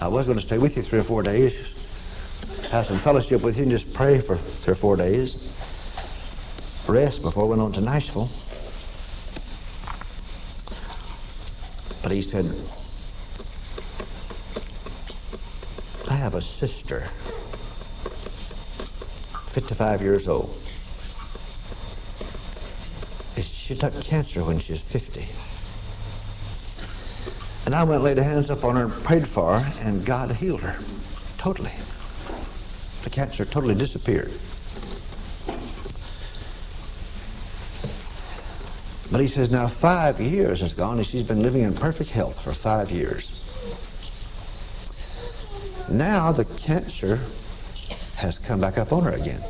I was going to stay with you 3 or 4 days, have some fellowship with you and just pray for 3 or 4 days, rest before I went on to Nashville. But he said, I have a sister, 55 years old. She took cancer when she was 50. And I went and laid hands up on her and prayed for her, and God healed her totally. The cancer totally disappeared. But he says now 5 years has gone, and she's been living in perfect health for 5 years. Now the cancer has come back up on her again.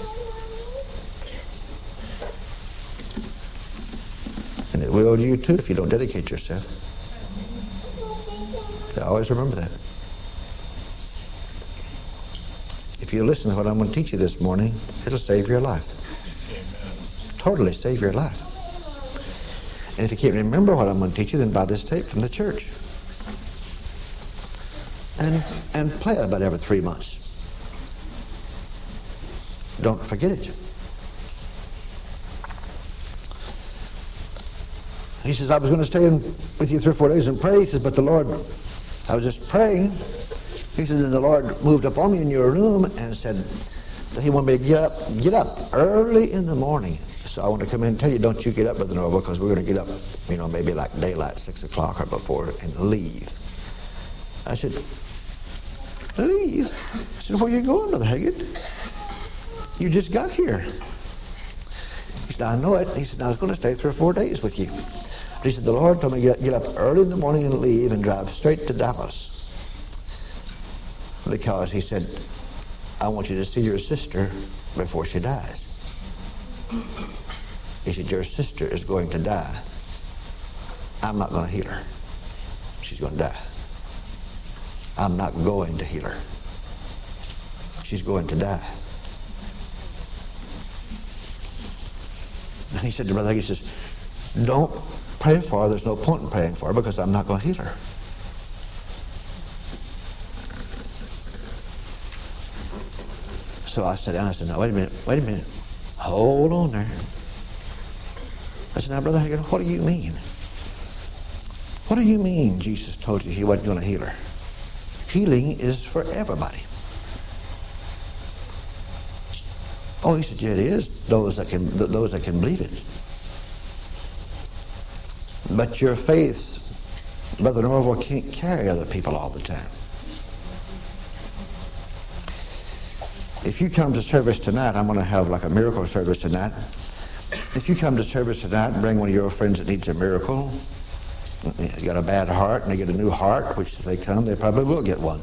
And it will you too if you don't dedicate yourself. I always remember that. If you listen to what I'm going to teach you this morning, it'll save your life. Totally save your life. And if you can't remember what I'm going to teach you, then buy this tape from the church. And play it about every 3 months. Don't forget it. He says, I was going to stay with you 3 or 4 days and pray. He says, but the Lord, I was just praying. He says, and the Lord moved up on me in your room and said that he wanted me to get up early in the morning. So I want to come in and tell you, don't you get up, Brother Norval, because we're going to get up, maybe like daylight, 6 o'clock or before, and leave. I said, leave? I said, where are you going, Brother Hagin? You just got here. He said, I know it. He said, I was going to stay 3 or 4 days with you. He said, the Lord told me to get up early in the morning and leave and drive straight to Dallas. Because he said, I want you to see your sister before she dies. He said, your sister is going to die. I'm not going to heal her. She's going to die. I'm not going to heal her. She's going to die. And he said to Brother Hagin, he says, don't pray for her. There's no point in praying for her because I'm not going to heal her. So I sat down and I said, now, wait a minute. Hold on there. I said, now, Brother Hagin, what do you mean? What do you mean Jesus told you he wasn't going to heal her? Healing is for everybody. Oh, he said, yeah, it is those that can believe it. But your faith, Brother Norval, can't carry other people all the time. If you come to service tonight, I'm going to have like a miracle service tonight. If you come to service tonight and bring one of your friends that needs a miracle, you got a bad heart and they get a new heart, which if they come, they probably will get one.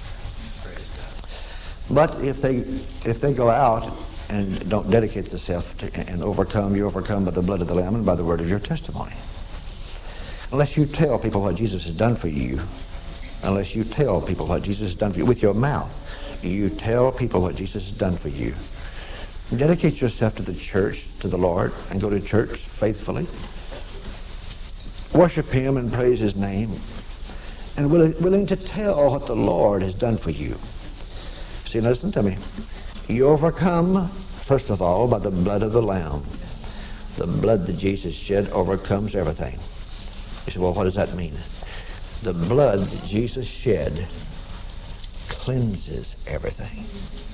But if they go out and don't dedicate themselves and overcome, you overcome by the blood of the Lamb and by the word of your testimony. Unless you tell people what Jesus has done for you, unless you tell people what Jesus has done for you with your mouth, you tell people what Jesus has done for you. Dedicate yourself to the church, to the Lord, and go to church faithfully. Worship him and praise his name, and willing to tell what the Lord has done for you. See, listen to me. You overcome, first of all, by the blood of the Lamb. The blood that Jesus shed overcomes everything. You say, well, what does that mean? The blood that Jesus shed cleanses everything.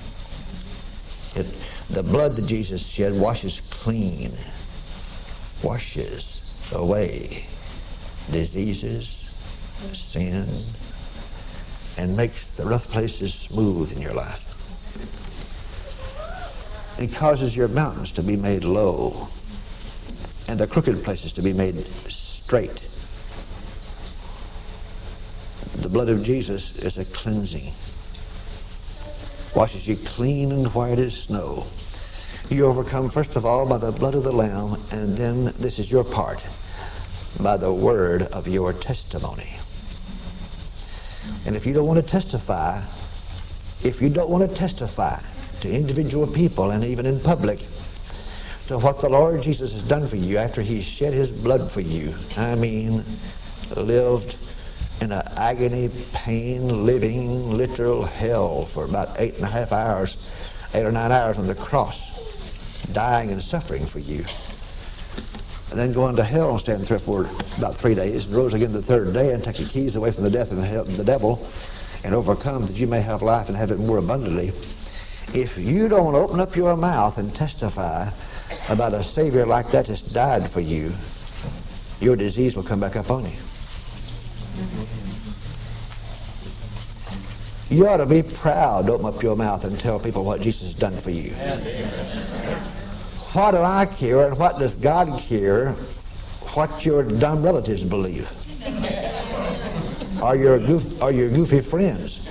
The blood that Jesus shed washes clean, washes away diseases, sin, and makes the rough places smooth in your life. It causes your mountains to be made low and the crooked places to be made straight. The blood of Jesus is a cleansing. Washes you clean and white as snow. You overcome first of all by the blood of the Lamb, and then this is your part, by the word of your testimony. And if you don't want to testify, to individual people and even in public to what the Lord Jesus has done for you after he shed his blood for you, I mean lived in an agony, pain, living, literal hell for about 8.5 hours, 8 or 9 hours on the cross, dying and suffering for you. And then going to hell and staying there for about 3 days, and rose again the third day and take the keys away from the death and the devil, and overcome that you may have life and have it more abundantly. If you don't open up your mouth and testify about a Savior like that that's died for you, your disease will come back up on you. You ought to be proud to open up your mouth and tell people what Jesus has done for you. What do I care, and what does God care what your dumb relatives believe? Or your goofy friends?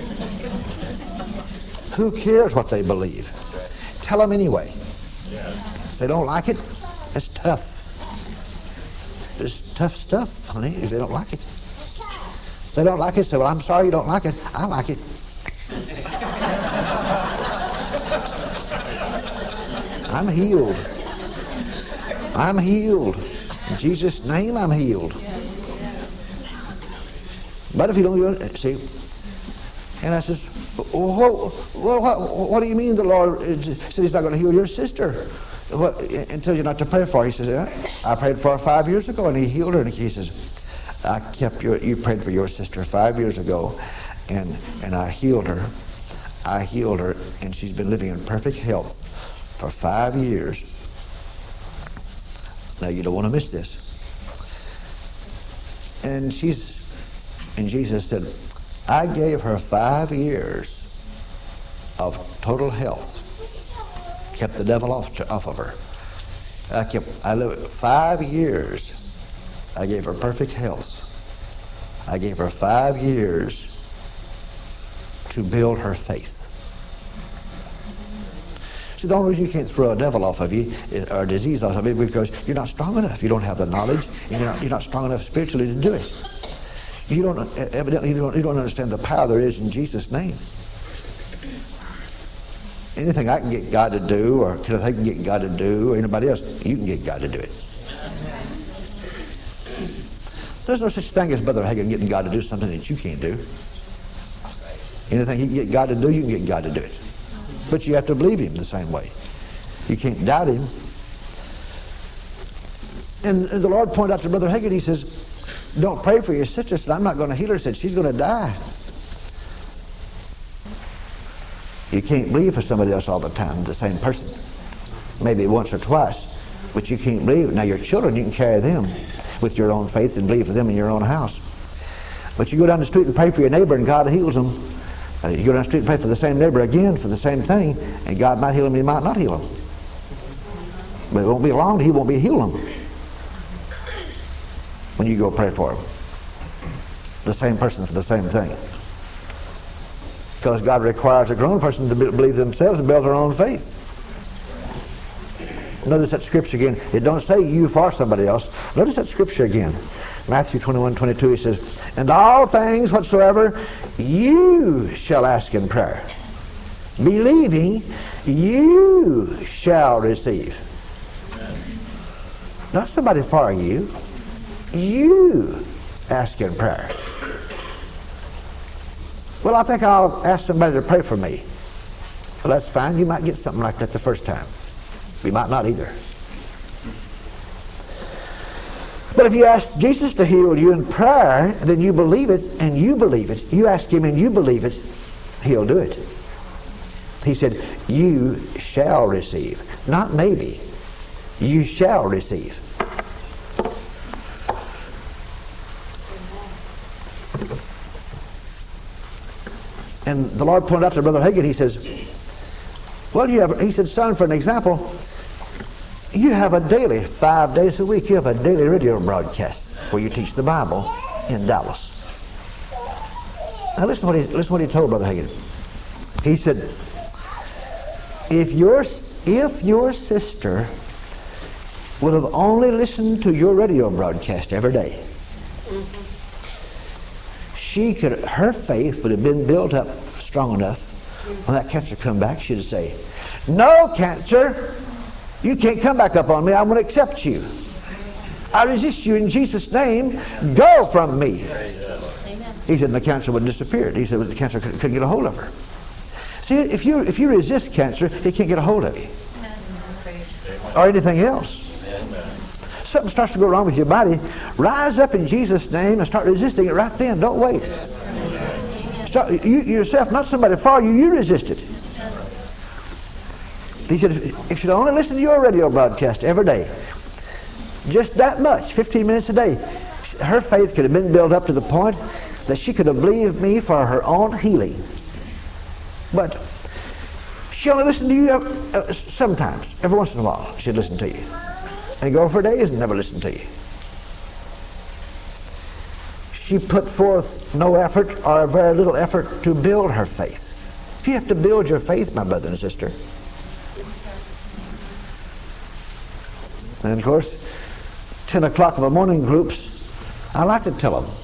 Who cares what they believe? Tell them anyway. If they don't like it, it's tough. It's tough stuff, honey, if they don't like it. If they don't like it, say, well, I'm sorry you don't like it. I like it. I'm healed. I'm healed. In Jesus' name, I'm healed. But if you don't, see, and I says, well, what do you mean the Lord said He's not going to heal your sister? And tells you not to pray for her. He says, yeah, I prayed for her 5 years ago, and He healed her. And He says, you prayed for your sister 5 years ago, and I healed her. I healed her, and she's been living in perfect health for 5 years. Now you don't want to miss this. And Jesus said, I gave her 5 years of total health. Kept the devil off of her. I lived 5 years. I gave her perfect health. I gave her 5 years to build her faith. See, the only reason you can't throw a devil off of you or a disease off of you is because you're not strong enough. You don't have the knowledge, and you're not strong enough spiritually to do it. Evidently, you don't understand the power there is in Jesus' name. Anything I can get God to do, or anything I can get God to do, or anybody else, you can get God to do it. There's no such thing as Brother Hagin getting God to do something that you can't do. Anything he can get God to do, you can get God to do it. But you have to believe Him the same way. You can't doubt Him. And the Lord pointed out to Brother Hagin, He says, don't pray for your sister. He said, I'm not going to heal her. He said, she's going to die. You can't believe for somebody else all the time, the same person. Maybe once or twice, but you can't believe. Now your children, you can carry them with your own faith and believe for them in your own house. But you go down the street and pray for your neighbor and God heals them. You go down the street and pray for the same neighbor again for the same thing, and God might heal him, He might not heal him. But it won't be long, He won't be healing them when you go pray for him. The same person for the same thing. Because God requires a grown person to believe themselves and build their own faith. Notice that scripture again. It don't say you for somebody else. Notice that scripture again. Matthew 21:22, He says, and all things whatsoever you shall ask in prayer, believing you shall receive. Not somebody for you. You ask in prayer. Well, I think I'll ask somebody to pray for me. Well, that's fine. You might get something like that the first time. You might not either. But if you ask Jesus to heal you in prayer, then you believe it and you believe it. You ask Him and you believe it, He'll do it. He said, you shall receive. Not maybe. You shall receive. And the Lord pointed out to Brother Hagin, He says, well, He said, son, for an example, you have a daily, 5 days a week, you have a daily radio broadcast where you teach the Bible in Dallas. Now listen what he told Brother Hagin. He said, if your sister would have only listened to your radio broadcast every day, her faith would have been built up strong enough. When that cancer come back, she'd say, no, cancer, you can't come back up on me. I'm going to accept you. I resist you in Jesus' name. Go from me. Amen. He said the cancer would have disappeared. He said the cancer couldn't get a hold of her. See, if you resist cancer, it can't get a hold of you. Or anything else. Something starts to go wrong with your body, rise up in Jesus' name and start resisting it right then. Don't wait. Start, you yourself, not somebody for you, you resist it. He said, if you'd only listen to your radio broadcast every day, just that much, 15 minutes a day, her faith could have been built up to the point that she could have believed me for her own healing. But she only listened to you sometimes, every once in a while, she'd listen to you. And go for days and never listen to you. She put forth no effort or very little effort to build her faith. You have to build your faith, my brother and sister. And of course, 10 o'clock in the morning groups, I like to tell them,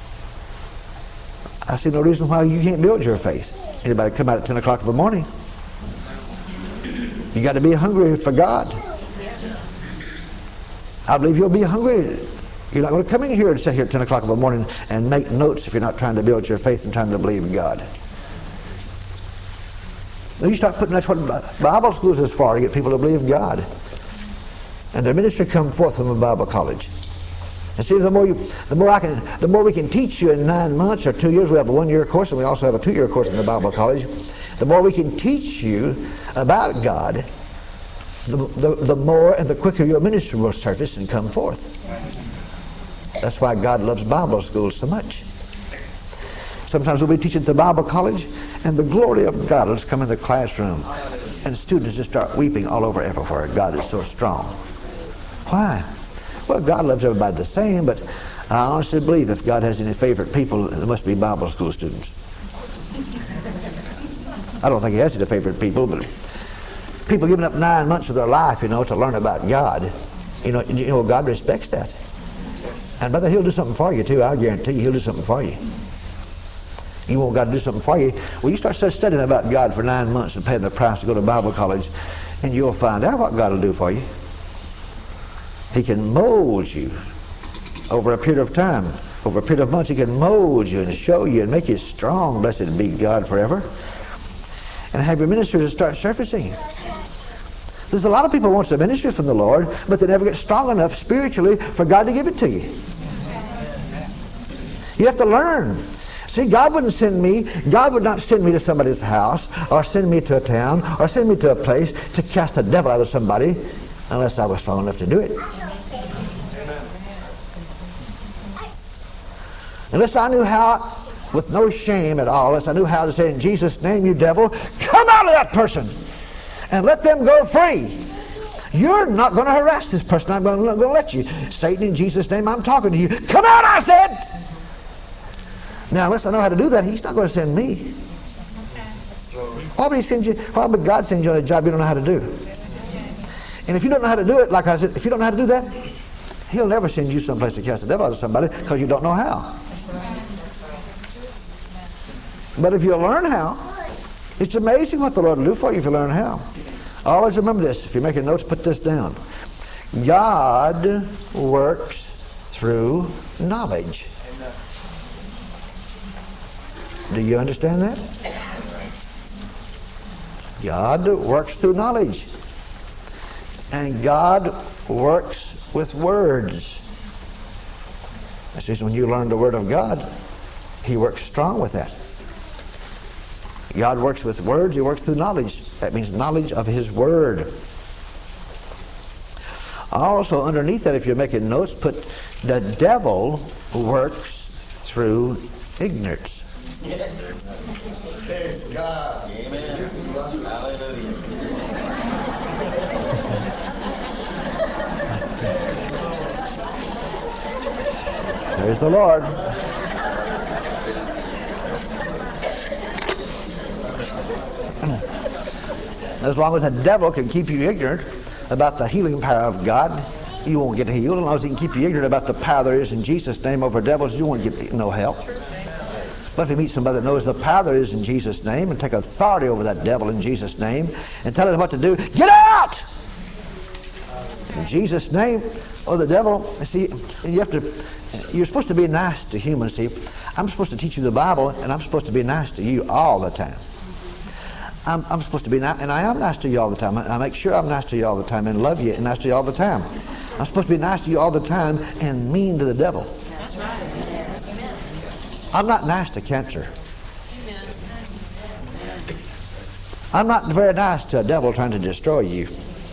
I see no reason why you can't build your faith. Anybody come out at 10 o'clock in the morning? You got to be hungry for God. I believe you'll be hungry. You're not going to come in here and sit here at 10 o'clock in the morning and make notes if you're not trying to build your faith and trying to believe in God. You start putting, that's what Bible schools is for, to get people to believe in God. And their ministry come forth from a Bible college. And see, the more we can teach you in 9 months or 2 years, we have a 1-year course and we also have a 2-year course in the Bible college. The more we can teach you about God, the more and the quicker your ministry will surface and come forth. That's why God loves Bible schools so much. Sometimes we'll be teaching at the Bible college and the glory of God will just come in the classroom and students just start weeping all over everywhere. God is so strong. Why? Well, God loves everybody the same, but I honestly believe if God has any favorite people, it must be Bible school students. I don't think he has any favorite people, but people giving up 9 months of their life, to learn about God, God respects that. And brother, he'll do something for you too. I'll guarantee you he'll do something for you. You want God to do something for you? Well, you start studying about God for 9 months and paying the price to go to Bible college, and you'll find out what God will do for you. He can mold you over a period of time. Over a period of months, he can mold you and show you and make you strong. Blessed be God forever. And have your ministry start surfacing. There's a lot of people who want the ministry from the Lord, but they never get strong enough spiritually for God to give it to you. You have to learn. See, God would not send me to somebody's house or send me to a town or send me to a place to cast the devil out of somebody unless I was strong enough to do it. Unless I knew how, with no shame at all, unless I knew how to say, in Jesus' name, you devil, come out of that person and let them go free. You're not going to harass this person. I'm going to let you. Satan, in Jesus' name, I'm talking to you. Come out, I said! Now, unless I know how to do that, he's not going to send me. Why would God send you on a job you don't know how to do? And if you don't know how to do it, like I said, if you don't know how to do that, he'll never send you someplace to cast the devil out of somebody because you don't know how. But if you learn how, it's amazing what the Lord will do for you if you learn how. Always remember this. If you're making notes, put this down. God works through knowledge. Do you understand that? God works through knowledge. And God works with words. That is, when you learn the Word of God, he works strong with that. God works with words, he works through knowledge. That means knowledge of his Word. Also, underneath that, if you're making notes, put the devil works through ignorance. Praise God. Amen. Hallelujah. Praise the Lord. As long as the devil can keep you ignorant about the healing power of God, you won't get healed. As long as he can keep you ignorant about the power there is in Jesus' name over devils, you won't get no help. But if you meet somebody that knows the power there is in Jesus' name and take authority over that devil in Jesus' name and tell him what to do, get out! In Jesus' name. Oh, the devil, see, you're supposed to be nice to humans. See, I'm supposed to teach you the Bible, and I'm supposed to be nice to you all the time. I'm supposed to be nice, and I am nice to you all the time. I make sure I'm nice to you all the time and love you and nice to you all the time. I'm supposed to be nice to you all the time and mean to the devil. That's right. Amen. I'm not nice to cancer. I'm not very nice to a devil trying to destroy you.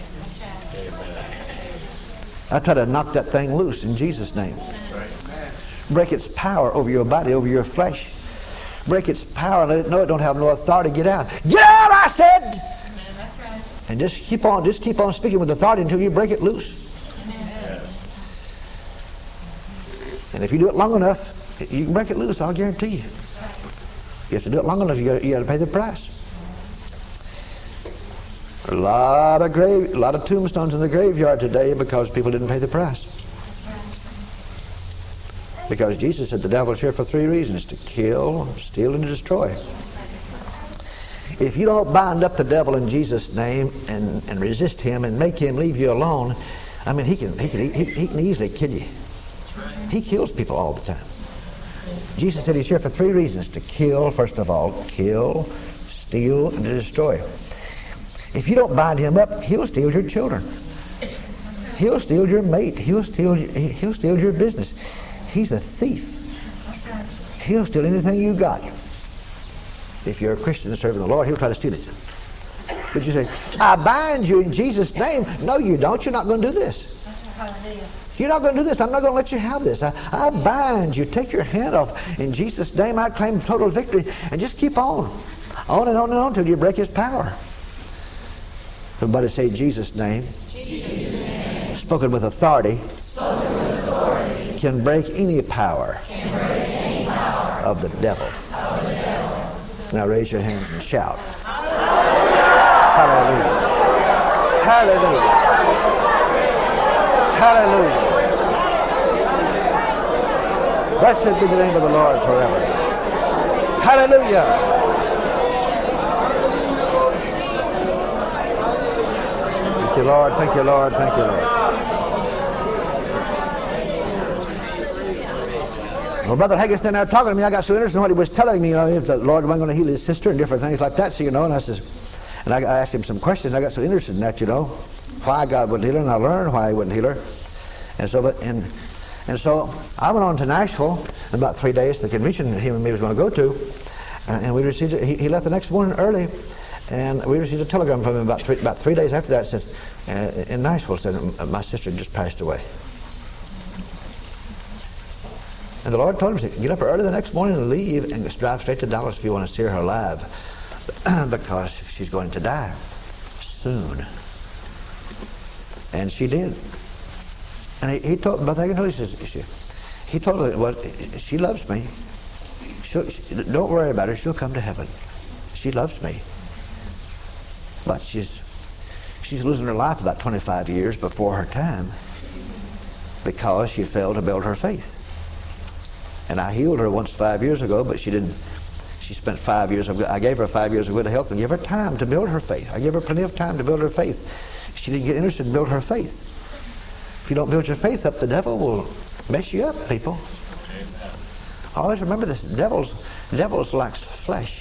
I try to knock that thing loose in Jesus' name. Break its power over your body, over your flesh. Break its power and let it know it don't have no authority. Get out. Get out, I said! And just keep on speaking with authority until you break it loose. And if you do it long enough, you can break it loose, I'll guarantee you. You have to do it long enough, you got to pay the price. A lot of tombstones in the graveyard today because people didn't pay the price. Because Jesus said the devil's here for 3 reasons: to kill, steal, and to destroy. If you don't bind up the devil in Jesus' name and resist him and make him leave you alone, I mean, he can easily kill you. He kills people all the time. Jesus said he's here for 3 reasons: to kill, first of all, kill, steal, and to destroy. If you don't bind him up, he'll steal your children. He'll steal your mate. He'll steal your business. He's a thief. He'll steal anything you got. If you're a Christian serving the Lord, he'll try to steal it. But you say, I bind you in Jesus' name. No, you don't. You're not going to do this. You're not going to do this. I'm not going to let you have this. I bind you. Take your hand off. In Jesus' name, I claim total victory. And just keep on and on and on until you break his power. Everybody say Jesus' name. Jesus' name. Spoken with authority. Can break any power, of the devil. Now raise your hands and shout. Hallelujah. Hallelujah. Hallelujah. Blessed be the name of the Lord forever. Hallelujah. Thank you, Lord. Thank you, Lord. Thank you, Lord. Well, Brother Hagin standing there talking to me. I got so interested in what he was telling me, if the Lord wasn't going to heal his sister and different things like that. So, and I says, and I asked him some questions. I got so interested in that, why God wouldn't heal her, and I learned why he wouldn't heal her. And so, so I went on to Nashville in about 3 days to the convention that him and me was going to go to, and we received it. He left the next morning early, and we received a telegram from him about 3 days after that. Says in Nashville, said my sister just passed away. And the Lord told him, get up early the next morning and leave and drive straight to Dallas if you want to see her alive, because she's going to die soon. And she did. And he told Brother Hagin, he told her, well, she loves me. Don't worry about her. She'll come to heaven. She loves me. But she's losing her life about 25 years before her time because she failed to build her faith. And I healed her once 5 years ago, but she didn't. She spent 5 years. I gave her 5 years of good health and gave her time to build her faith. I gave her plenty of time to build her faith. She didn't get interested in building her faith. If you don't build your faith up, the devil will mess you up, people. Always remember this: devils lacks flesh.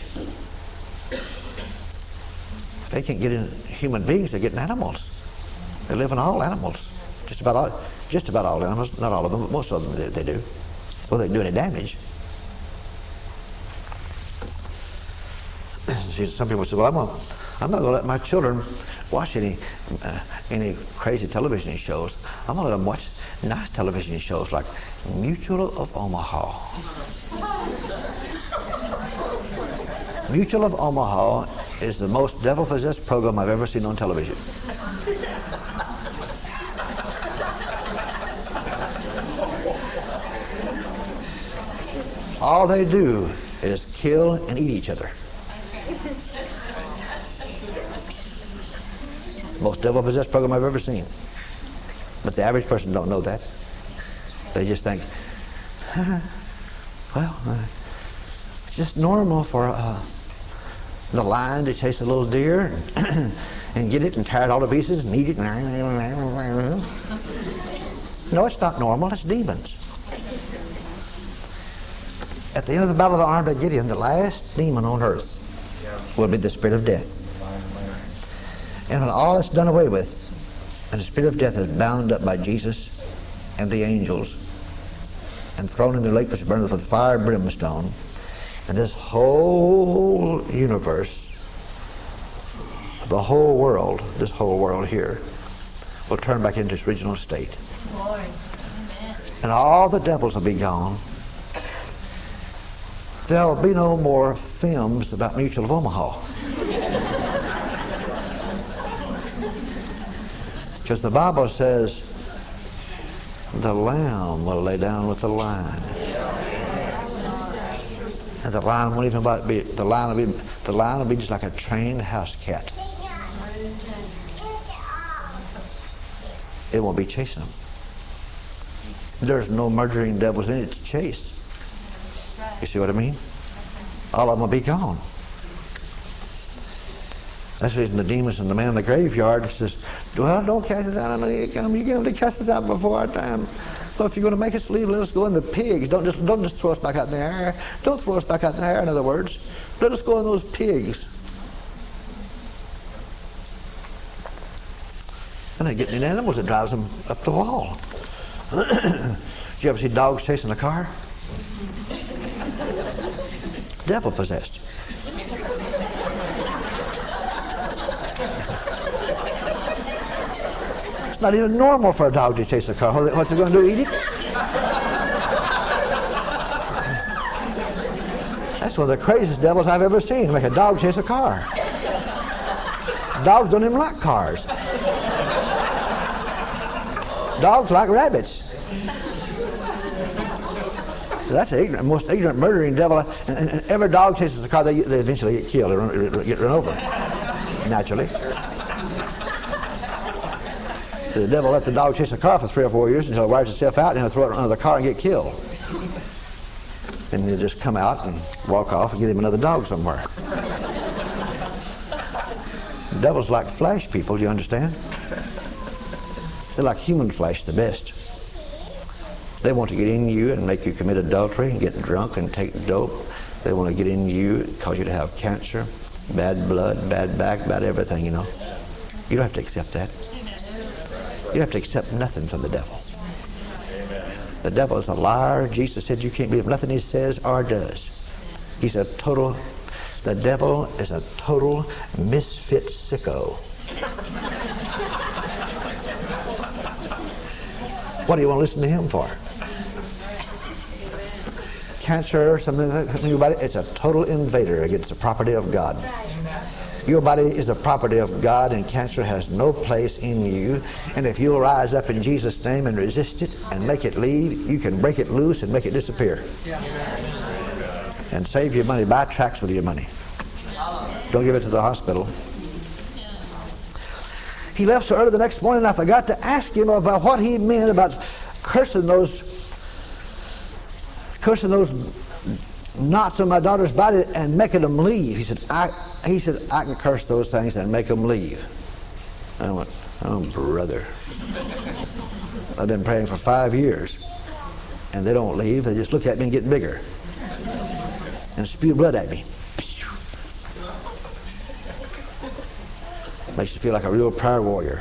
They can't get in human beings. They get in animals. They live in all animals. Just about all animals. Not all of them, but most of them they do. Well, they do any damage. See, some people say, well, I'm not going to let my children watch any crazy television shows. I'm going to let them watch nice television shows like Mutual of Omaha. Mutual of Omaha is the most devil-possessed program I've ever seen on television. All they do is kill and eat each other. Most devil-possessed program I've ever seen. But the average person don't know that. They just think, it's just normal for the lion to chase a little deer and get it and tear it all to pieces and eat it. No, it's not normal. It's demons. At the end of the Battle of the Armageddon, the last demon on earth will be the spirit of death. And when all is done away with, and the spirit of death is bound up by Jesus and the angels, and thrown in the lake which burneth with fire and brimstone, and this whole universe, the whole world, this whole world here, will turn back into its original state. Lord. And all the devils will be gone. There'll be no more films about Mutual of Omaha. Because the Bible says the lamb will lay down with the lion. And the lion won't even be, the lion will be just like a trained house cat. It won't be chasing them. There's no murdering devils in it to chase. You see what I mean? All of them will be gone. That's the reason the demons and the man in the graveyard says, well, don't cast us out. I know you come. You're going to cast us out before our time. Well, if you're going to make us leave, let us go in the pigs. Don't just throw us back out in the air. Don't throw us back out in the air, in other words. Let us go in those pigs. And they get in animals that drives them up the wall. Did you ever see dogs chasing a car? Devil possessed. It's not even normal for a dog to chase a car. What's it going to do, eat it? That's one of the craziest devils I've ever seen, make a dog chase a car. Dogs don't even like cars. Dogs like rabbits. So that's the most ignorant, murdering devil. And every dog chases a car, they eventually get killed or get run over. Naturally. So the devil let the dog chase a car for 3 or 4 years until it wears itself out, and he'll throw it under the car and get killed. And he'll just come out and walk off and get him another dog somewhere. The devil's like flesh people, you understand? They're like human flesh the best. They want to get in you and make you commit adultery and get drunk and take dope. They want to get in you, cause you to have cancer, bad blood, bad back, bad everything, you know. You don't have to accept that. You have to accept nothing from the devil. The devil is a liar. Jesus said you can't believe nothing he says or does. The devil is a total misfit sicko. What do you want to listen to him for? Cancer or something in your body, it's a total invader against the property of God. Your body is the property of God, and cancer has no place in you. And if you'll rise up in Jesus' name and resist it and make it leave, you can break it loose and make it disappear. And save your money. Buy tracts with your money. Don't give it to the hospital. He left so early the next morning, I forgot to ask him about what he meant about cursing those knots on my daughter's body and making them leave. He said, I can curse those things and make them leave. I went, oh, brother. I've been praying for 5 years, and they don't leave. They just look at me and get bigger and spew blood at me. Makes you feel like a real prayer warrior.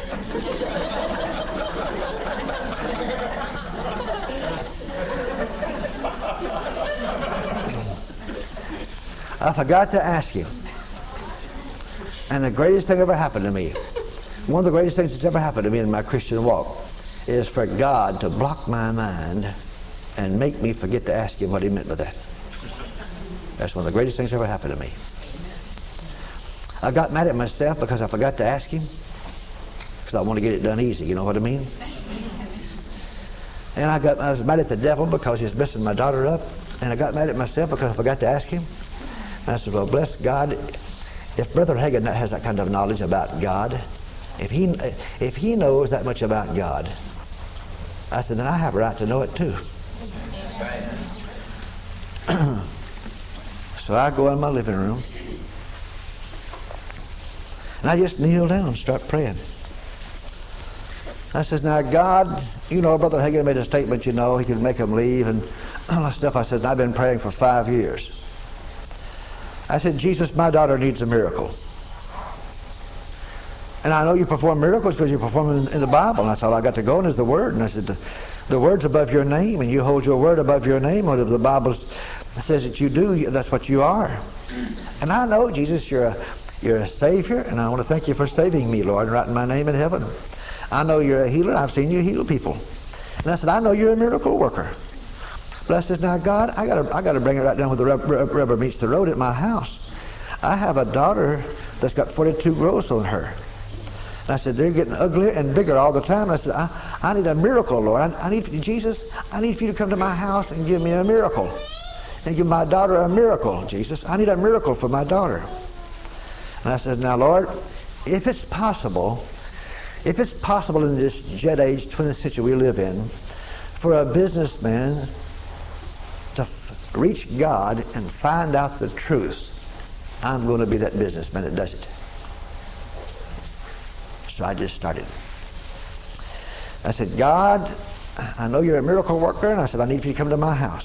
I forgot to ask him. And the greatest thing ever happened to me, one of the greatest things that's ever happened to me in my Christian walk, is for God to block my mind and make me forget to ask him what he meant by that. That's one of the greatest things that ever happened to me. I got mad at myself because I forgot to ask him, because I want to get it done easy, you know what I mean? And I was mad at the devil because he was messing my daughter up, and I got mad at myself because I forgot to ask him. And I said, well, bless God, if Brother Hagin has that kind of knowledge about God, if he knows that much about God, I said, then I have a right to know it too. So I go in my living room, and And I just kneel down and start praying. I says, now God, you know, Brother Hagin made a statement, you know, he could make them leave and all that stuff. I said, I've been praying for 5 years. I said, Jesus, my daughter needs a miracle. And I know you perform miracles because you perform them in the Bible. And that's all I got to go in is the Word. And I said, the Word's above your name, and you hold your Word above your name. Whatever the Bible says that you do, that's what you are. And I know, Jesus, you're a Savior, and I want to thank you for saving me, Lord, and writing my name in heaven. I know you're a healer. I've seen you heal people. And I said, I know you're a miracle worker. But I said, now God, I gotta bring it right down where the rubber meets the road at my house. I have a daughter that's got 42 growths on her. And I said, they're getting uglier and bigger all the time. And I said, I need a miracle, Lord. I need Jesus. I need for you to come to my house and give me a miracle. And give my daughter a miracle, Jesus. I need a miracle for my daughter. And I said, now, Lord, if it's possible in this jet age 20th century we live in, for a businessman to reach God and find out the truth, I'm going to be that businessman that does it. So I just started. I said, God, I know you're a miracle worker, and I said, I need you to come to my house.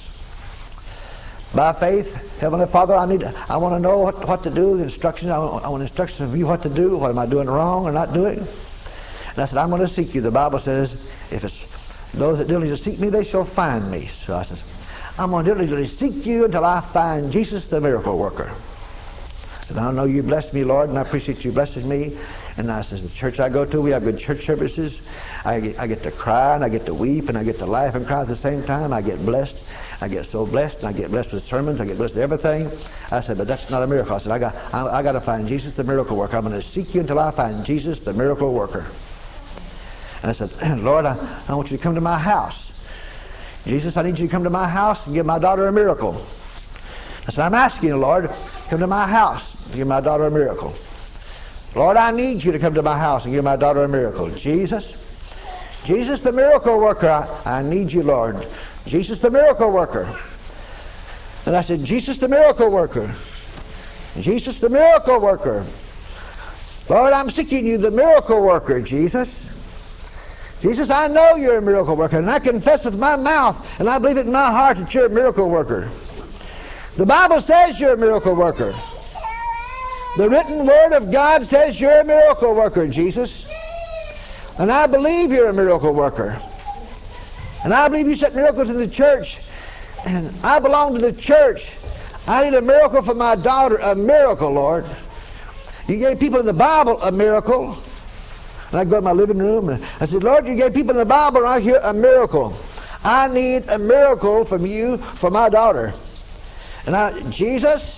By faith, Heavenly Father, I want to know what to do, the instructions. I want instructions from you what to do. What am I doing wrong or not doing? And I said, I'm going to seek you. The Bible says, if it's those that diligently seek me, they shall find me. So I said, I'm going to diligently seek you until I find Jesus the miracle worker. I said, I know you blessed me, Lord, and I appreciate you blessing me. And I says, the church I go to, we have good church services. I get to cry, and I get to weep, and I get to laugh and cry at the same time. I get blessed. I get so blessed, and I get blessed with sermons. I get blessed with everything. I said, but that's not a miracle. I said, I got to find Jesus the miracle worker. I'm going to seek you until I find Jesus the miracle worker. And I said, Lord, I want you to come to my house. Jesus, I need you to come to my house and give my daughter a miracle. I said, I'm asking you, Lord, come to my house and give my daughter a miracle. Lord, I need you to come to my house and give my daughter a miracle. Jesus the miracle worker, I need you, Lord. Jesus the miracle worker. And I said, Jesus the miracle worker. Jesus the miracle worker. Lord, I'm seeking you, the miracle worker, Jesus. Jesus, I know you're a miracle worker, and I confess with my mouth, and I believe it in my heart that you're a miracle worker. The Bible says you're a miracle worker. The written word of God says you're a miracle worker, Jesus. And I believe you're a miracle worker. And I believe you set miracles in the church. And I belong to the church. I need a miracle for my daughter, a miracle, Lord. You gave people in the Bible a miracle. And I go in my living room and I said, Lord, you gave people in the Bible and I hear a miracle. I need a miracle from you for my daughter. And Jesus,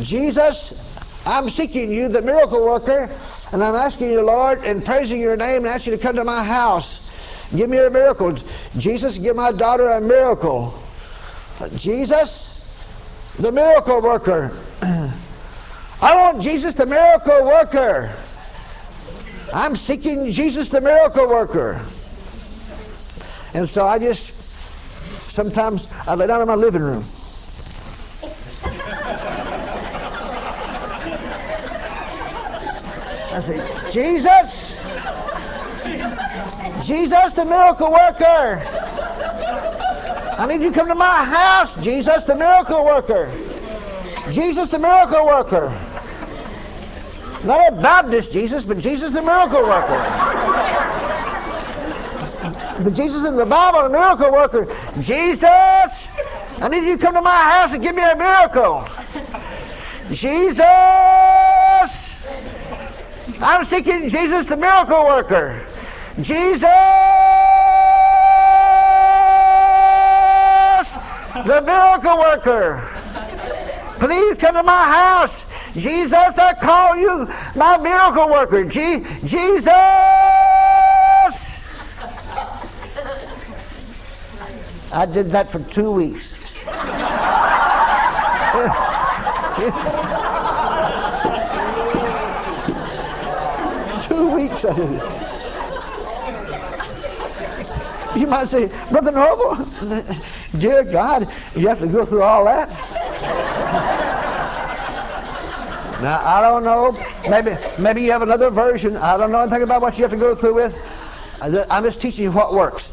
I'm seeking you, the miracle worker, and I'm asking you, Lord, and praising your name and ask you to come to my house. Give me a miracle. Jesus, give my daughter a miracle. Jesus, the miracle worker. I want Jesus, the miracle worker. I'm seeking Jesus, the miracle worker. And so sometimes I lay down in my living room. I say, Jesus, the miracle worker. I need you to come to my house, Jesus, the miracle worker. Jesus, the miracle worker. Not a Baptist Jesus, but Jesus, the miracle worker. But Jesus in the Bible, the miracle worker. Jesus, I need you to come to my house and give me a miracle. Jesus, I'm seeking Jesus, the miracle worker. Jesus, the miracle worker. Please come to my house. Jesus, I call you my miracle worker. Jesus. I did that for 2 weeks. 2 weeks I did it. You might say, Brother Norval, dear God, you have to go through all that? Now, I don't know. Maybe you have another version. I don't know anything about what you have to go through with. I'm just teaching you what works.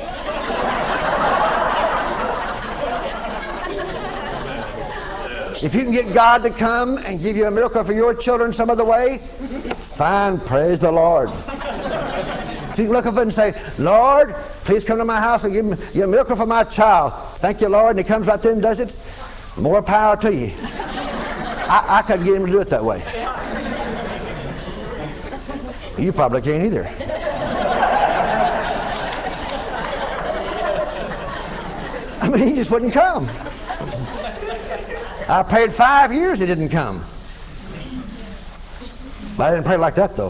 If you can get God to come and give you a miracle for your children some other way, fine, praise the Lord. If you can look up and say, Lord, please come to my house and give me a miracle for my child. Thank you, Lord. And he comes right there and does it. More power to you. I couldn't get him to do it that way. You probably can't either. I mean, he just wouldn't come. I prayed 5 years, he didn't come. But I didn't pray like that, though.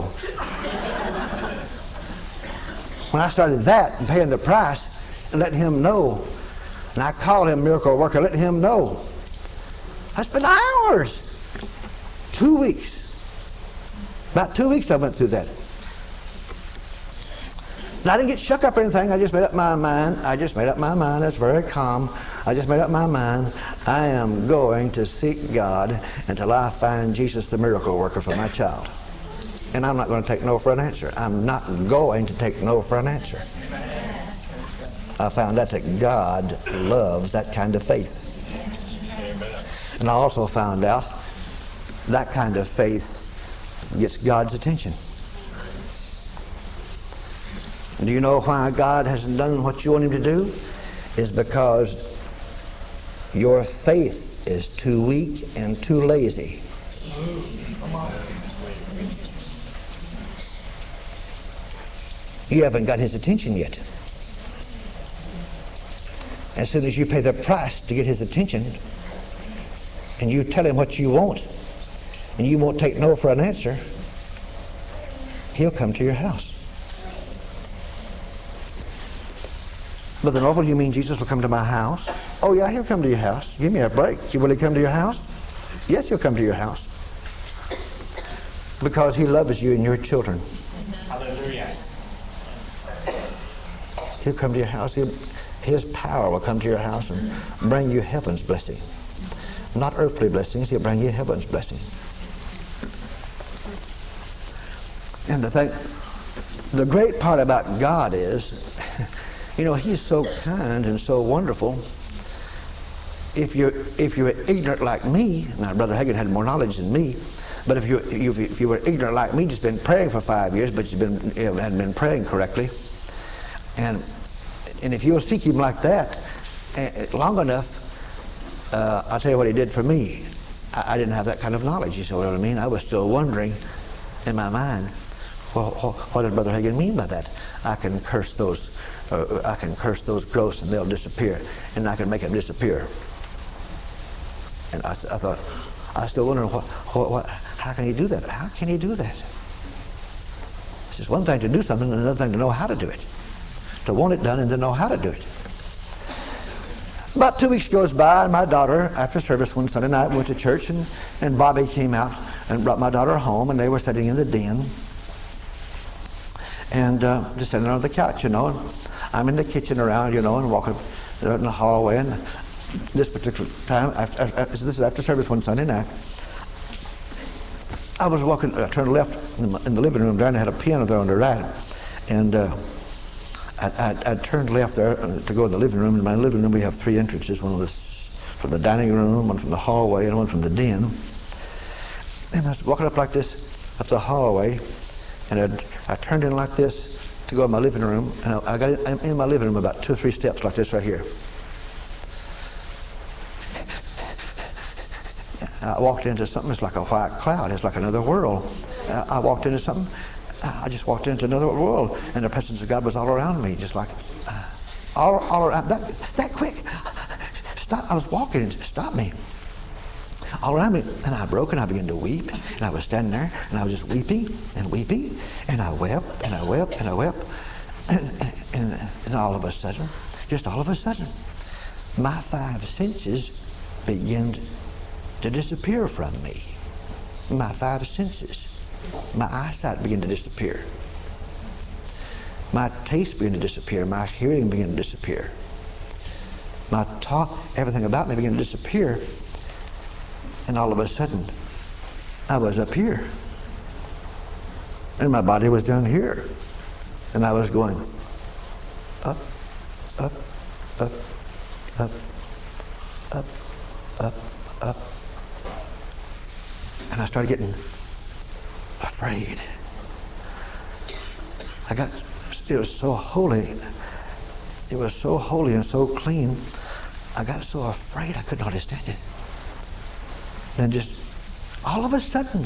When I started that and paying the price and letting him know, and I called him miracle worker, letting him know, I spent hours. 2 weeks. About 2 weeks I went through that. And I didn't get shook up or anything. I just made up my mind. It's very calm. I just made up my mind. I am going to seek God until I find Jesus the miracle worker for my child. And I'm not going to take no for an answer. I'm not going to take no for an answer. I found out that God loves that kind of faith. And I also found out that kind of faith gets God's attention. And do you know why God hasn't done what you want him to do? Is because your faith is too weak and too lazy. You haven't got his attention yet. As soon as you pay the price to get his attention, and you tell him what you want, and you won't take no for an answer, he'll come to your house. Brother Norval, you mean Jesus will come to my house? Oh yeah, he'll come to your house. Give me a break. Will he come to your house? Yes, he'll come to your house. Because he loves you and your children. Hallelujah. He'll come to your house. His power will come to your house and bring you heaven's blessing. Not earthly blessings, he'll bring you heaven's blessing. And the great part about God is, you know, he's so kind and so wonderful. If you're ignorant like me, now Brother Hagin had more knowledge than me, but if you were ignorant like me, just been praying for 5 years, but you hadn't been praying correctly, and if you'll seek him like that long enough, I'll tell you what he did for me. I didn't have that kind of knowledge, you see what I mean? I was still wondering in my mind, well, what did Brother Hagin mean by that? I can curse those growths and they'll disappear, and I can make them disappear. And I thought, I was still wondering, how can he do that? How can he do that? It's just one thing to do something and another thing to know how to do it. To want it done and to know how to do it. About 2 weeks goes by, and my daughter, after service one Sunday night, went to church, and Bobby came out and brought my daughter home, and they were sitting in the den, and just sitting on the couch, you know. And I'm in the kitchen around, you know, and walking in the hallway, and this particular time, this is after service one Sunday night, I was walking, I turned left in the living room there, and I had a piano there on the right, and I turned left there to go to the living room. In my living room we have 3 entrances, one from the dining room, one from the hallway, and one from the den. And I was walking up like this, up the hallway, and I turned in like this to go to my living room, and I'm in my living room about 2 or 3 steps like this right here. I walked into something, it's like a white cloud, it's like another world. I walked into something, I just walked into another world, and the presence of God was all around me, just like all around, that quick. Stop! I was walking, and stopped me. All around me, and I broke, and I began to weep, and I was standing there, and I was just weeping, and I wept, and I wept, and I wept, and all of a sudden, just all of a sudden, my 5 senses began to disappear from me. My 5 senses. My eyesight began to disappear. My taste began to disappear. My hearing began to disappear. My talk, everything about me began to disappear. And all of a sudden, I was up here. And my body was down here. And I was going up, up, up, up, up, up, up. And I started getting afraid. It was so holy. It was so holy and so clean. I got so afraid I could not stand it. Then just all of a sudden,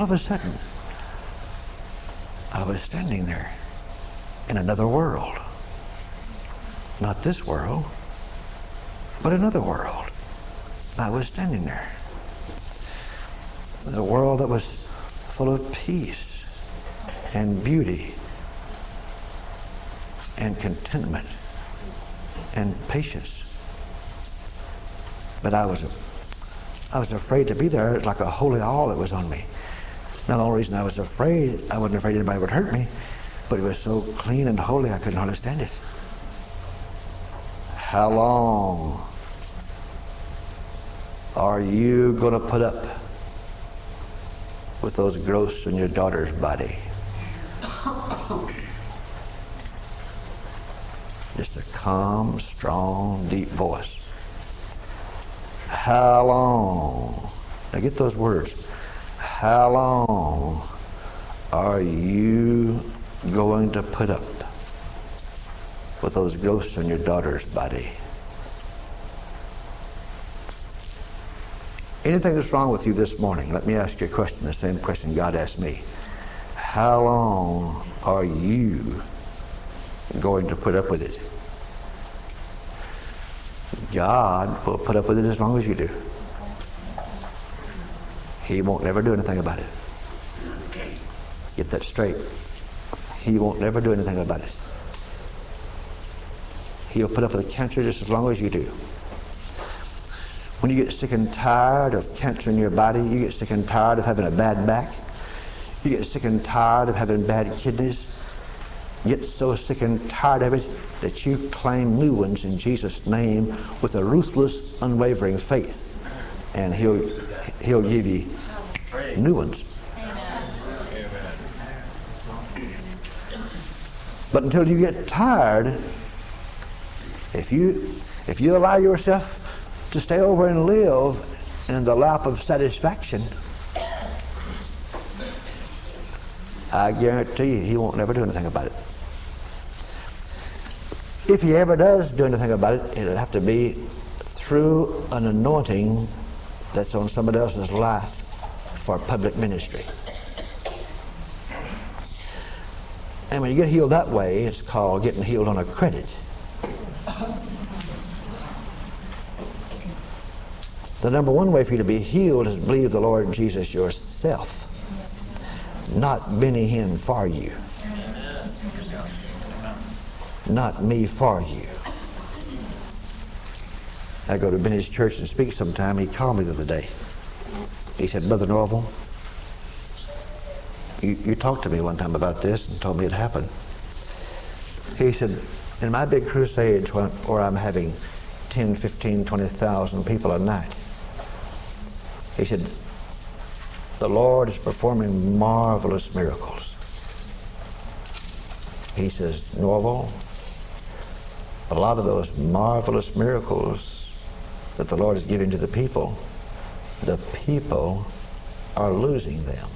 I was standing there in another world. Not this world, but another world. I was standing there. The world that was full of peace and beauty and contentment and patience. But I was afraid to be there. It was like a holy awe that was on me. Now the only reason I was afraid, I wasn't afraid anybody would hurt me, but it was so clean and holy I couldn't understand it. How long are you going to put up with those growths in your daughter's body? Just a calm, strong, deep voice. How long? Now get those words. How long are you going to put up with those growths in your daughter's body? Anything that's wrong with you this morning, let me ask you a question, the same question God asked me. How long are you going to put up with it? God will put up with it as long as you do. He won't never do anything about it. Get that straight. He won't never do anything about it. He'll put up with the cancer just as long as you do. When you get sick and tired of cancer in your body, you get sick and tired of having a bad back, you get sick and tired of having bad kidneys, you get so sick and tired of it that you claim new ones in Jesus' name with a ruthless, unwavering faith. And He'll give you new ones. But until you get tired, if you allow yourself to stay over and live in the lap of satisfaction, I guarantee you He won't never do anything about it. If He ever does do anything about it, it'll have to be through an anointing that's on somebody else's life for public ministry. And when you get healed that way, it's called getting healed on a credit. The number one way for you to be healed is to believe the Lord Jesus yourself, not Benny Hinn for you, not me for you. I go to Benny's church and speak sometime. He called me the other day. He said, Brother Norval, you talked to me one time about this and told me it happened. He said, in my big crusades where I'm having 10, 15, 20,000 people a night, he said, the Lord is performing marvelous miracles. He says, Norval, a lot of those marvelous miracles that the Lord is giving to the people are losing them.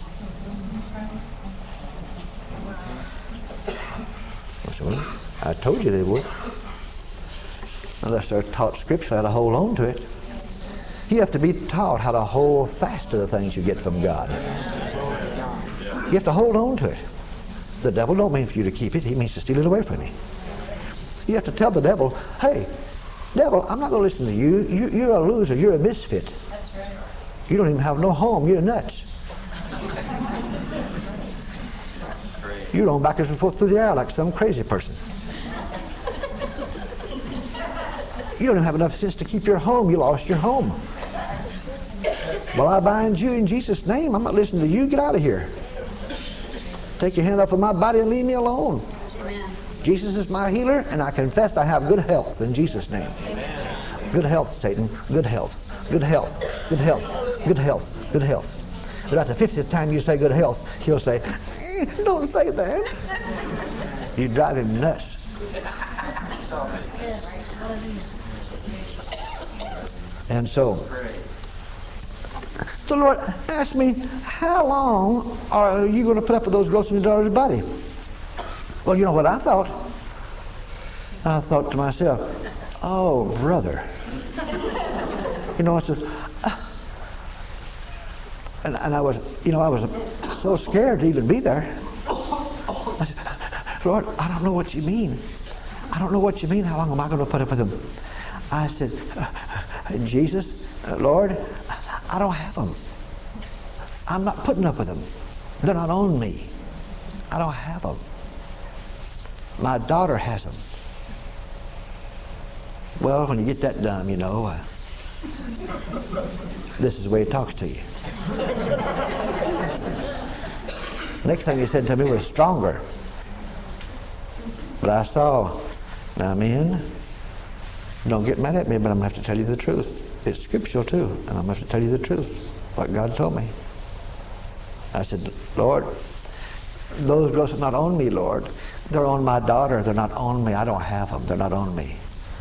I said, well, I told you they would. Unless they're taught Scripture how to hold on to it. You have to be taught how to hold fast to the things you get from God. You have to hold on to it. The devil don't mean for you to keep it. He means to steal it away from you. You have to tell the devil, hey, devil, I'm not going to listen to you. You're a loser. You're a misfit. That's right. You don't even have no home. You're nuts. You run backwards and forth through the air like some crazy person. You don't even have enough sense to keep your home. You lost your home. Well, I bind you in Jesus' name. I'm not listening to you. Get out of here. Take your hand off of my body and leave me alone. Amen. Jesus is my healer, and I confess I have good health in Jesus' name. Good health, Satan. Good health. Good health. Good health. Good health. Good health. But at the 50th time you say good health, he'll say, don't say that. You drive him nuts. And so, the Lord asked me, how long are you going to put up with those growths in your daughter's body? Well, you know what I thought? I thought to myself, oh, brother. You know, I said, and I was so scared to even be there. I said, Lord, I don't know what you mean. I don't know what you mean. How long am I going to put up with them? I said, Jesus, Lord, I don't have them. I'm not putting up with them. They're not on me. I don't have them. My daughter has them. Well, when you get that done, you know, this is the way he talks to you. Next thing he said to me was stronger. But I saw, now men, don't get mad at me, but I'm going to have to tell you the truth. It's scriptural too, and I'm going to have to tell you the truth, what God told me. I said, Lord, those growths are not on me, Lord. They're on my daughter. They're not on me. I don't have them. They're not on me.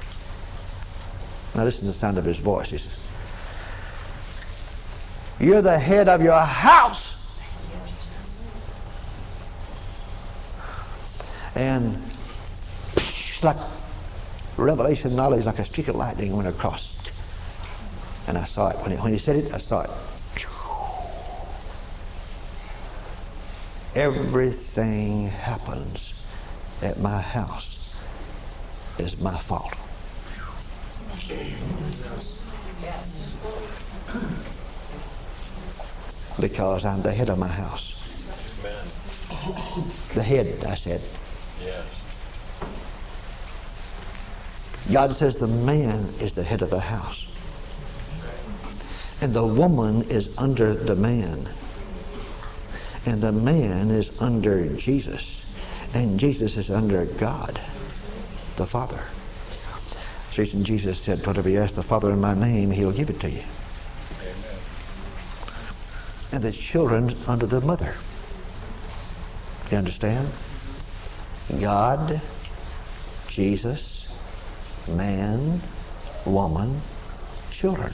Now listen to the sound of his voice. He says, you're the head of your house. And like revelation knowledge, like a streak of lightning went across. And I saw it. When he said it, I saw it. Everything happens at my house is my fault. Because I'm the head of my house. The head, I said. Yes. God says the man is the head of the house. And the woman is under the man. And the man is under Jesus. And Jesus is under God, the Father. The reason Jesus said, whatever you ask the Father in my name, he'll give it to you. Amen. And the children's under the mother. You understand? God, Jesus, man, woman, children.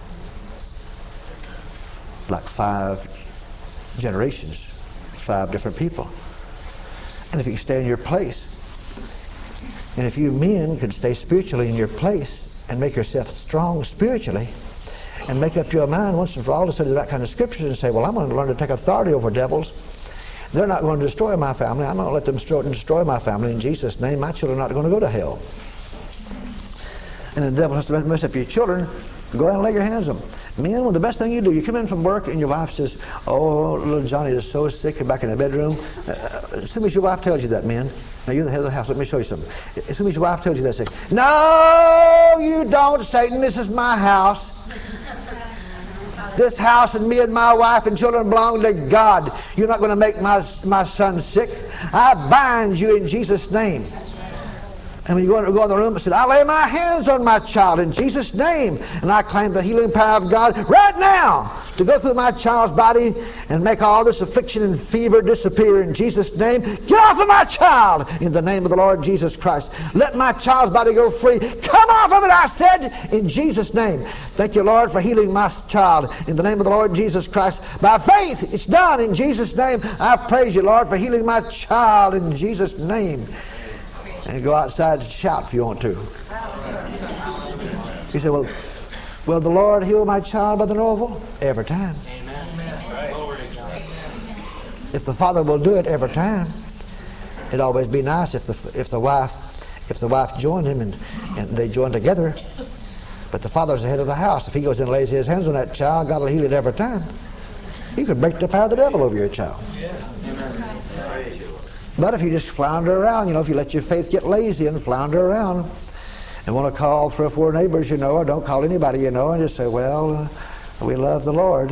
Like 5 generations, 5 different people. And if you stay in your place, and if you men could stay spiritually in your place and make yourself strong spiritually and make up your mind once and for all to study that kind of scriptures and say, well, I'm going to learn to take authority over devils. They're not going to destroy my family. I'm going to let them destroy my family in Jesus' name. My children are not going to go to hell. And the devil has to mess up your children. Go out and lay your hands on them. Men, well, the best thing you do, you come in from work and your wife says, oh, little Johnny is so sick, you're back in the bedroom. As soon as your wife tells you that, men, now you're the head of the house, let me show you something. As soon as your wife tells you that, say, no, you don't, Satan, this is my house. This house and me and my wife and children belong to God. You're not going to make my son sick. I bind you in Jesus' name. And when you go in the room and say, I lay my hands on my child in Jesus' name, and I claim the healing power of God right now to go through my child's body and make all this affliction and fever disappear in Jesus' name. Get off of my child in the name of the Lord Jesus Christ. Let my child's body go free. Come off of it, I said, in Jesus' name. Thank you, Lord, for healing my child in the name of the Lord Jesus Christ. By faith, it's done in Jesus' name. I praise you, Lord, for healing my child in Jesus' name. And go outside and shout if you want to. You say, well, will the Lord heal my child by the Norval? Every time. If the Father will do it every time, it'd always be nice if the wife joined him and they joined together. But the Father's the head of the house. If he goes in and lays his hands on that child, God will heal it every time. You could break the power of the devil over your child. But if you just flounder around, if you let your faith get lazy and flounder around and want to call 3 or 4 neighbors, or don't call anybody, and just say, well, we love the Lord.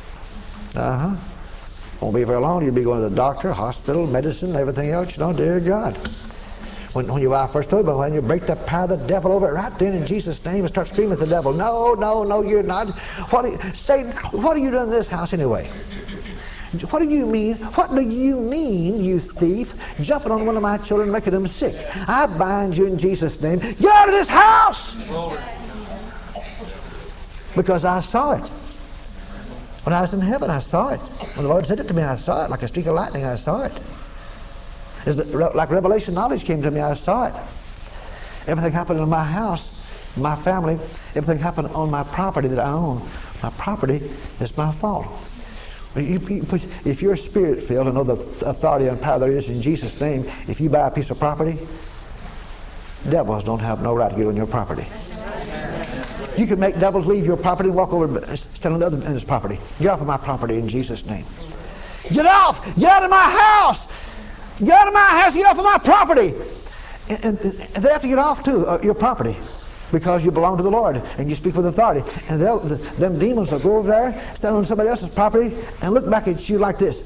Won't be very long. You'll be going to the doctor, hospital, medicine, everything else, dear God. When your wife first told me, when you break the power of the devil over it right then in Jesus' name and start screaming at the devil, no, you're not. Satan, what are you doing in this house anyway? What do you mean? What do you mean, you thief, jumping on one of my children, making them sick? I bind you in Jesus' name. Get out of this house! Because I saw it. When I was in heaven, I saw it. When the Lord said it to me, I saw it. Like a streak of lightning, I saw it. Like revelation knowledge came to me, I saw it. Everything happened in my house, my family. Everything happened on my property that I own. My property is my fault. If you're spirit-filled and know the authority and power there is in Jesus' name, if you buy a piece of property, devils don't have no right to get on your property. You can make devils leave your property and walk over and stand on the other end of this property. Get off of my property in Jesus' name. Get off! Get out of my house! Get out of my house! Get off of my property! And they have to get off too, your property, because you belong to the Lord and you speak with authority. And them demons will go over there, stand on somebody else's property, and look back at you like this.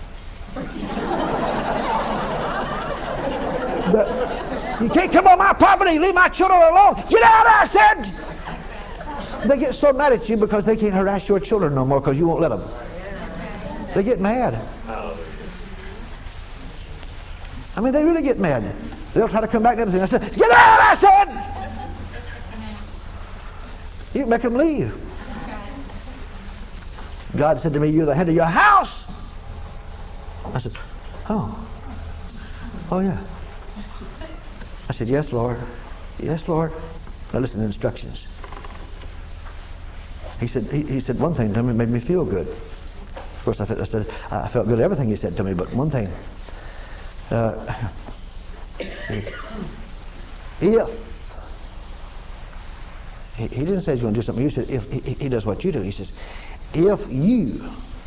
You can't come on my property, leave my children alone. Get out, I said! They get so mad at you because they can't harass your children no more because you won't let them. They get mad. I mean, they really get mad. They'll try to come back and everything. I said, get out, I said! You make them leave. God said to me, you're the head of your house. I said, oh yeah. I said, yes, Lord. Yes, Lord. Now listen to the instructions. He said one thing to me made me feel good. Of course, I felt good at everything he said to me, but one thing. If he didn't say he's going to do something, he said if he does what you do. He says, if you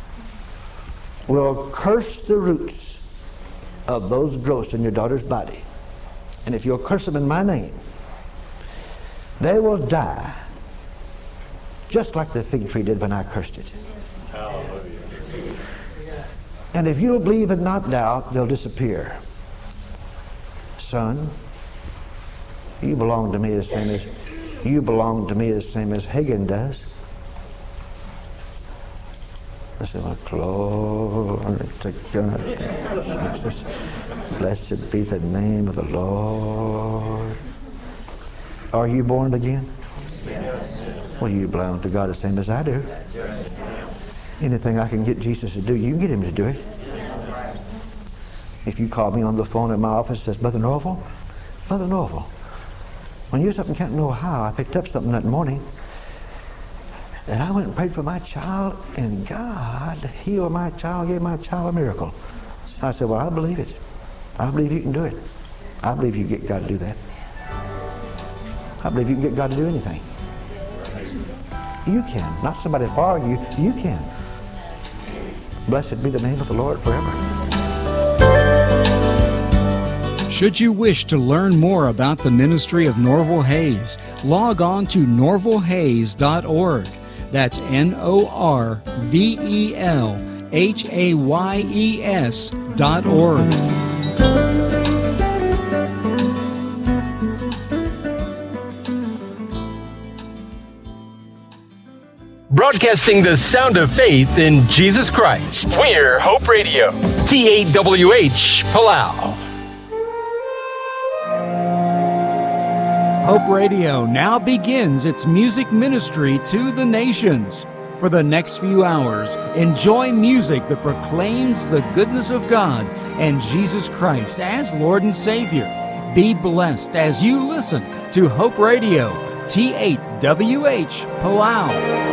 will curse the roots of those growths in your daughter's body, and if you'll curse them in my name, they will die just like the fig tree did when I cursed it. Hallelujah. And if you'll believe and not doubt, they'll disappear. Son, you belong to me the same as Hagen does. I said, well, glory to God. Blessed be the name of the Lord. Are you born again? Well, you belong to God the same as I do. Anything I can get Jesus to do, you can get him to do it. If you call me on the phone in my office and says, Brother Norval, when you was up in Canton, Ohio, I picked up something that morning, and I went and prayed for my child, and God healed my child, gave my child a miracle. I said, well, I believe it. I believe you can do it. I believe you can get God to do that. I believe you can get God to do anything. You can. Not somebody for you. You can. Blessed be the name of the Lord forever. Should you wish to learn more about the ministry of Norval Hayes, log on to norvalhayes.org. That's NORVELHAYES.org. Broadcasting the sound of faith in Jesus Christ. We're Hope Radio. T8WH, Palau. Hope Radio now begins its music ministry to the nations. For the next few hours, enjoy music that proclaims the goodness of God and Jesus Christ as Lord and Savior. Be blessed as you listen to Hope Radio, T8WH, Palau.